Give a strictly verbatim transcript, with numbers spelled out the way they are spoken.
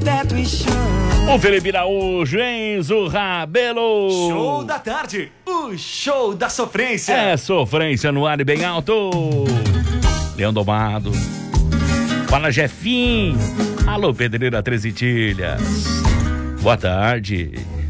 teto e chão. O Felipe Araújo, Enzo Rabelo. Show da tarde, o show da sofrência. É sofrência no ar e bem alto. Leão Domado. Fala, Jefinho. Alô, Pedreira Treze Tilhas. Boa tarde.